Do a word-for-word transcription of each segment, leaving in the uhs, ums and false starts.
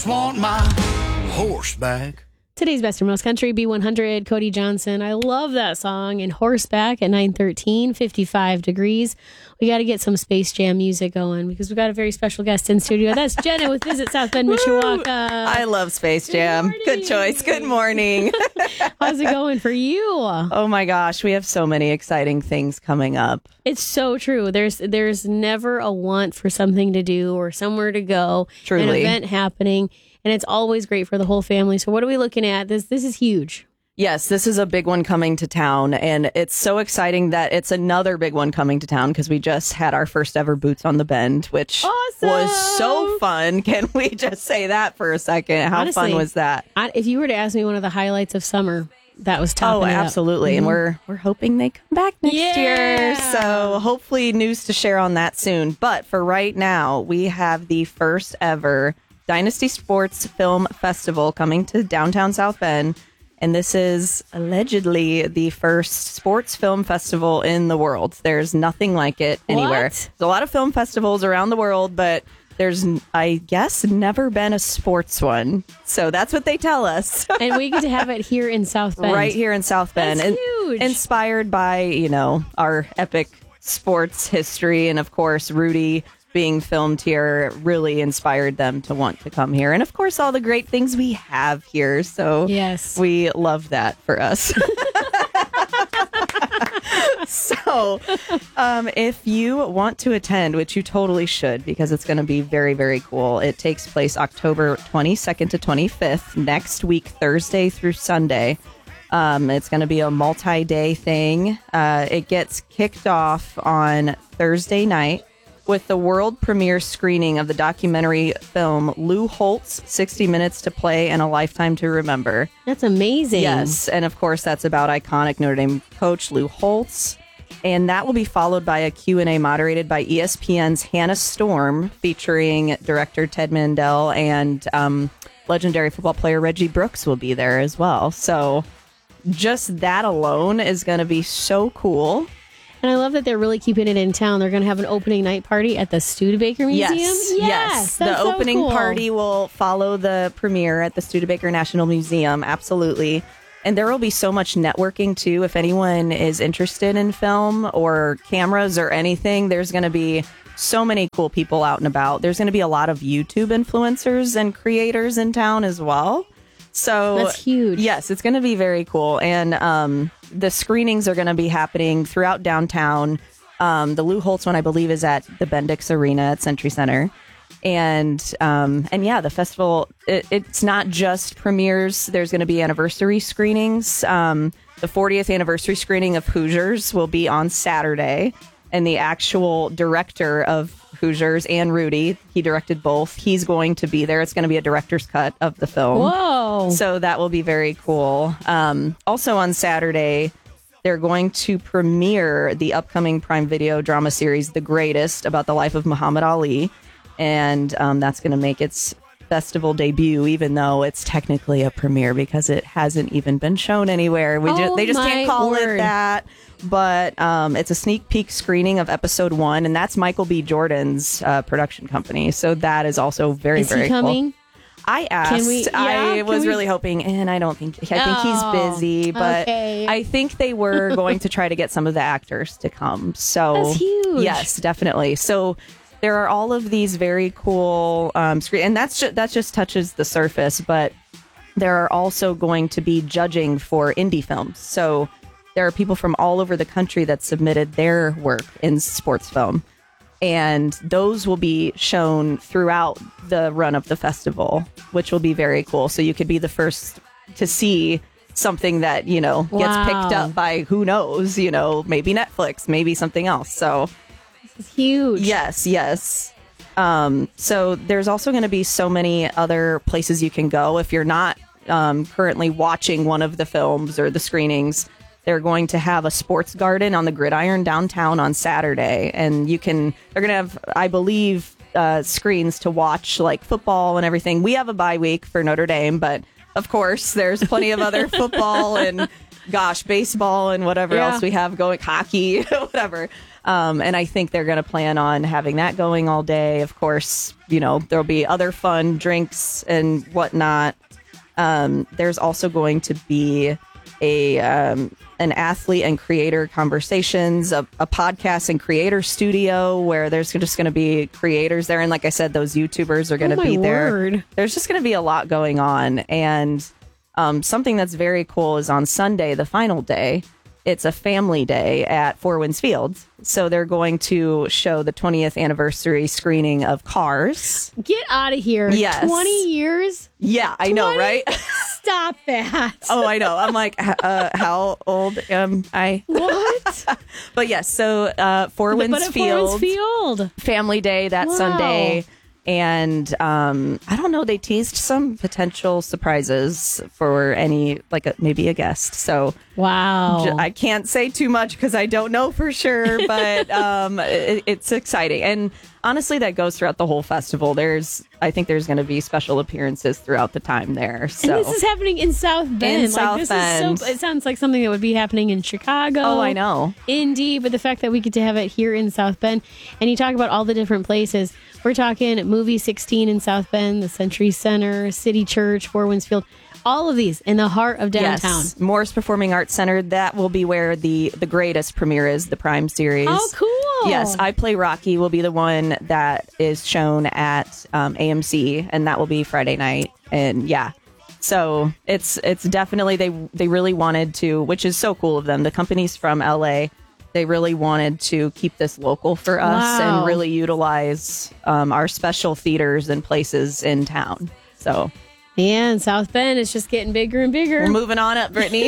just want my horse back. Today's Best or Most Country, B one hundred, Cody Johnson. I love that song. And Horseback at nine thirteen, fifty-five degrees. We got to get some Space Jam music going because we've got a very special guest in studio. That's Jenna with Visit South Bend, Mishawaka. I love Space Jam. Good, Good choice. Good morning. How's it going for you? Oh my gosh, we have so many exciting things coming up. It's so true. There's there's never a want for something to do or somewhere to go. Truly. An event happening. And it's always great for the whole family. So what are we looking at? This this is huge. Yes, this is a big one coming to town. And it's so exciting that it's another big one coming to town because we just had our first ever Boots on the Bend, which awesome. was so fun. Can we just say that for a second? How Honestly, fun was that? I, if you were to ask me one of the highlights of summer, that was top. Oh, absolutely. Mm-hmm. And we're we're hoping they come back next yeah. year. So hopefully news to share on that soon. But for right now, we have the first ever Dynasty Sports Film Festival coming to downtown South Bend. And this is allegedly the first sports film festival in the world. There's nothing like it anywhere. What? There's a lot of film festivals around the world, but there's, I guess, never been a sports one. So that's what they tell us. And we get to have it here in South Bend. Right here in South Bend. That's and huge. Inspired by, you know, our epic sports history. And of course, Rudy being filmed here really inspired them to want to come here. And of course, all the great things we have here. So yes, we love that for us. So um, if you want to attend, which you totally should, because it's going to be very, very cool. It takes place October twenty-second to twenty-fifth, next week, Thursday through Sunday. Um, it's going to be a multi-day thing. Uh, it gets kicked off on Thursday night with the world premiere screening of the documentary film Lou Holtz, sixty minutes to Play and a Lifetime to Remember. That's amazing. Yes, and of course that's about iconic Notre Dame coach Lou Holtz. And that will be followed by a Q and A moderated by E S P N's Hannah Storm, featuring director Ted Mandel and um, legendary football player Reggie Brooks will be there as well. So just that alone is going to be so cool. And I love that they're really keeping it in town. They're going to have an opening night party at the Studebaker Museum. Yes, yes. yes. That's the so opening cool. party will follow the premiere at the Studebaker National Museum. Absolutely. And there will be so much networking, too. If anyone is interested in film or cameras or anything, there's going to be so many cool people out and about. There's going to be a lot of YouTube influencers and creators in town as well. So that's huge. Yes, it's going to be very cool. And um, the screenings are going to be happening throughout downtown. Um, the Lou Holtz one, I believe, is at the Bendix Arena at Century Center. And um, and yeah, the festival, it, it's not just premieres. There's going to be anniversary screenings. Um, the fortieth anniversary screening of Hoosiers will be on Saturday. And the actual director of Hoosiers and Rudy, he directed both. He's going to be there. It's going to be a director's cut of the film. Whoa. So that will be very cool. Um, also on Saturday, they're going to premiere the upcoming Prime Video drama series, The Greatest, about the life of Muhammad Ali. And um, that's going to make its festival debut, even though it's technically a premiere because it hasn't even been shown anywhere. We oh just, they just can't call word. it that. But um, it's a sneak peek screening of episode one, and that's Michael B. Jordan's uh, production company. So that is also very, is very he coming? cool. I asked. Can we, yeah, I can was we? really hoping, and I don't think. I think Oh, he's busy, but okay. I think they were going to try to get some of the actors to come. So That's huge. Yes, definitely. So there are all of these very cool um, screen, and that's ju- that just touches the surface. But there are also going to be judging for indie films. So there are people from all over the country that submitted their work in sports film. And those will be shown throughout the run of the festival, which will be very cool. So you could be the first to see something that, you know, gets Wow. picked up by who knows, you know, maybe Netflix, maybe something else. So It's huge. yes, yes. Um, so there's also going to be so many other places you can go. If you're not um, currently watching one of the films or the screenings, they're going to have a sports garden on the Gridiron downtown on Saturday. And you can, they're going to have, I believe, uh, screens to watch like football and everything. We have a bye week for Notre Dame, but of course there's plenty of other football and gosh, baseball and whatever Yeah. else we have going, hockey, whatever. Um, and I think they're going to plan on having that going all day. Of course, you know, there'll be other fun drinks and whatnot. Um, there's also going to be a um, an athlete and creator conversations, a, a podcast and creator studio where there's just going to be creators there. And like I said, those YouTubers are going to Oh, be my there. word. There's just going to be a lot going on. And um, something that's very cool is on Sunday, the final day, it's a family day at Four Winds Field. So they're going to show the twentieth anniversary screening of Cars. Get out of here. Yes. twenty years? Yeah, I know, twenty? right? Stop that. Oh, I know. I'm like, h- uh, how old am I? What? But yes, so uh, Four Winds but at Four Field, Winds Field. family day that Wow. Sunday. And um, I don't know, they teased some potential surprises for any, like a, maybe a guest. So Wow. j- I can't say too much because I don't know for sure, but um, it, it's exciting. And honestly, that goes throughout the whole festival. There's, I think there's going to be special appearances throughout the time there. So. And this is happening in South Bend. In like, South this Bend. Is so, it sounds like something that would be happening in Chicago. Oh, I know. Indy, but the fact that we get to have it here in South Bend, and you talk about all the different places. We're talking Movie sixteen in South Bend, the Century Center, City Church, Four Winds Field, all of these in the heart of downtown. Yes, Morris Performing Arts Center. That will be where the the greatest premiere is, the Prime series. Oh, cool. Yes, I Play Rocky will be the one that is shown at um, A M C, and that will be Friday night. And yeah, so it's it's definitely they they really wanted to, which is so cool of them. The company's from L A. They really wanted to keep this local for us Wow. and really utilize um, our special theaters and places in town. So And South Bend is just getting bigger and bigger. we're moving on up, Brittany.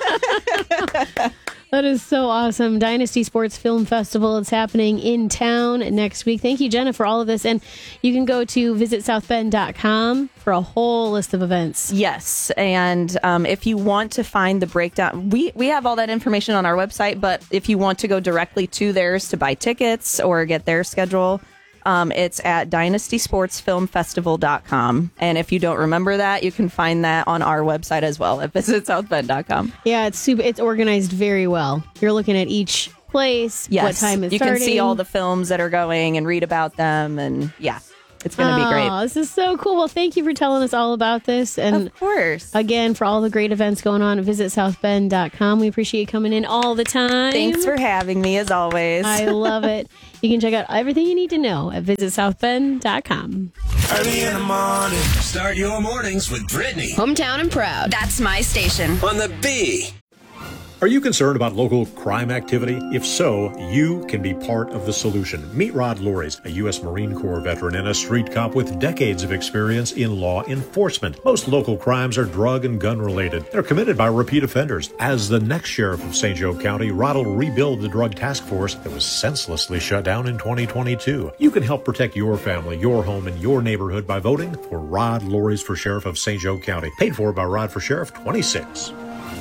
That is so awesome. Dynasty Sports Film Festival. It's happening in town next week. Thank you, Jenna, for all of this. And you can go to visit south bend dot com for a whole list of events. Yes, and um, if you want to find the breakdown, we, we have all that information on our website, but if you want to go directly to theirs to buy tickets or get their schedule, um, it's at dynasty sports film festival dot com. And if you don't remember that, you can find that on our website as well at visit south bend dot com. Yeah, it's super. It's organized very well. You're looking at each place, Yes, what time it's you starting. can see all the films that are going and read about them, and yeah, it's going to be great. Oh, this is so cool. Well, thank you for telling us all about this. And Of course. again, for all the great events going on, visit south bend dot com. We appreciate you coming in all the time. Thanks for having me, as always. I love it. You can check out everything you need to know at visit south bend dot com. Early in the morning. Start your mornings with Brittany Hometown and proud. That's my station. on the B. Are you concerned about local crime activity? If so, you can be part of the solution. Meet Rod Loris, a U S Marine Corps veteran and a street cop with decades of experience in law enforcement. Most local crimes are drug and gun related. They're committed by repeat offenders. As the next sheriff of Saint Joe County, Rod will rebuild the drug task force that was senselessly shut down in twenty twenty-two. You can help protect your family, your home, and your neighborhood by voting for Rod Loris for Sheriff of Saint Joe County. Paid for by Rod for Sheriff twenty-six.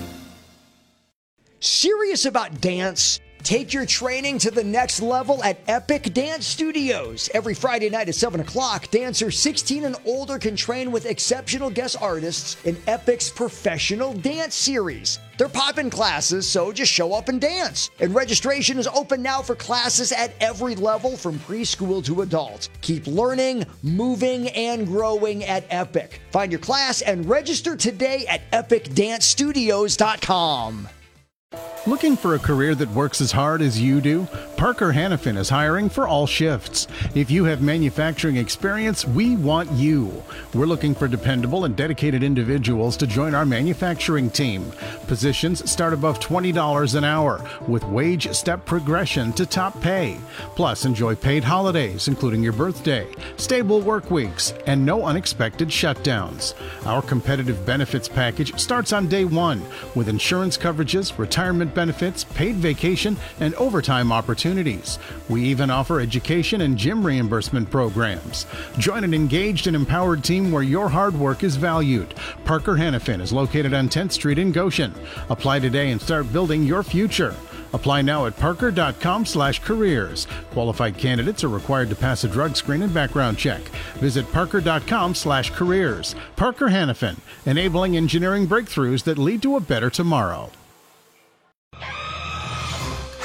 Serious about dance? Take your training to the next level at Epic Dance Studios. Every Friday night at seven o'clock, dancers sixteen and older can train with exceptional guest artists in Epic's professional dance series. They're popping classes, so just show up and dance. And registration is open now for classes at every level from preschool to adult. Keep learning, moving, and growing at Epic. Find your class and register today at epic dance studios dot com. Looking for a career that works as hard as you do? Parker Hannafin is hiring for all shifts. If you have manufacturing experience, we want you. We're looking for dependable and dedicated individuals to join our manufacturing team. Positions start above twenty dollars an hour with wage step progression to top pay. Plus, enjoy paid holidays, including your birthday, stable work weeks, and no unexpected shutdowns. Our competitive benefits package starts on day one with insurance coverages, retirement benefits, paid vacation, and overtime opportunities. We even offer education and gym reimbursement programs. Join an engaged and empowered team where your hard work is valued. Parker Hannafin is located on tenth Street in Goshen. Apply today and start building your future. Apply now at parker dot com slash careers. Qualified candidates are required to pass a drug screen and background check. Visit parker dot com slash careers. Parker Hannafin, enabling engineering breakthroughs that lead to a better tomorrow.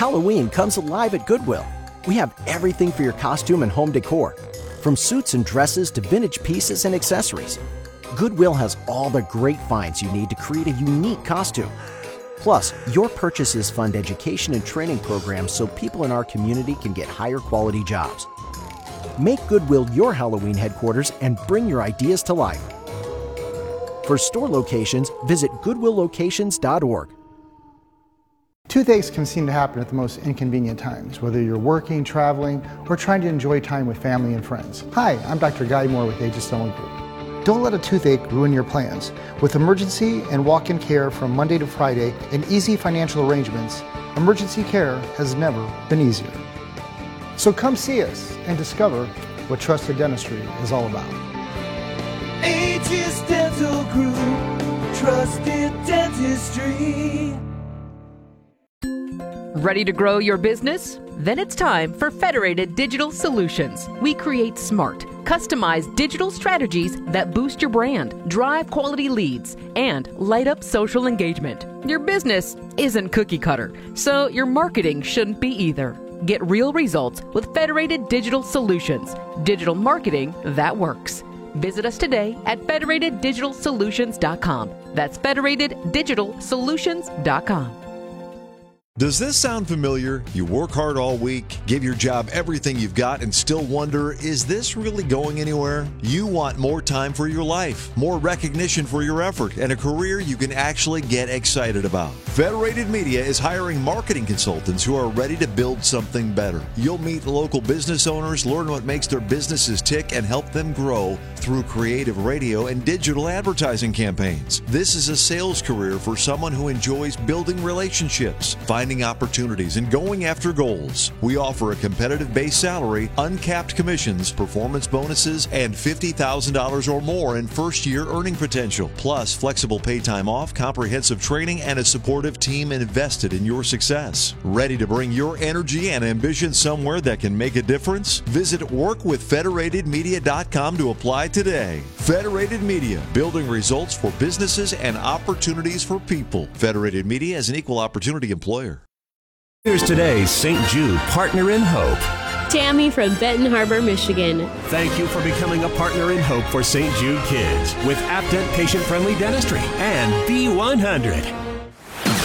Halloween comes alive at Goodwill. We have everything for your costume and home decor, from suits and dresses to vintage pieces and accessories. Goodwill has all the great finds you need to create a unique costume. Plus, your purchases fund education and training programs so people in our community can get higher quality jobs. Make Goodwill your Halloween headquarters and bring your ideas to life. For store locations, visit goodwill locations dot org. Toothaches can seem to happen at the most inconvenient times, whether you're working, traveling, or trying to enjoy time with family and friends. Hi, I'm Doctor Guy Moore with Aegis-Stone Group. Don't let a toothache ruin your plans. With emergency and walk-in care from Monday to Friday and easy financial arrangements, emergency care has never been easier. So come see us and discover what trusted dentistry is all about. Aegis Dental Group, trusted dentistry. Ready to grow your business? Then it's time for Federated Digital Solutions. We create smart, customized digital strategies that boost your brand, drive quality leads, and light up social engagement. Your business isn't cookie cutter, so your marketing shouldn't be either. Get real results with Federated Digital Solutions. Digital marketing that works. Visit us today at federated digital solutions dot com. That's federated digital solutions dot com. Does this sound familiar? You work hard all week, give your job everything you've got, and still wonder, is this really going anywhere? You want more time for your life, more recognition for your effort, and a career you can actually get excited about. Federated Media is hiring marketing consultants who are ready to build something better. You'll meet local business owners, learn what makes their businesses tick, and help them grow through creative radio and digital advertising campaigns. This is a sales career for someone who enjoys building relationships, finding opportunities, and going after goals. We offer a competitive base salary, uncapped commissions, performance bonuses, and fifty thousand dollars or more in first-year earning potential, plus flexible pay time off, comprehensive training, and a supportive team invested in your success. Ready to bring your energy and ambition somewhere that can make a difference? Visit work with federated media dot com to apply today. Federated Media, building results for businesses and opportunities for people. Federated Media is an equal opportunity employer. Here's today's Saint Jude Partner in Hope. Tammy from Benton Harbor, Michigan. Thank you for becoming a partner in hope for Saint Jude Kids with ApDent patient-friendly dentistry and B one hundred.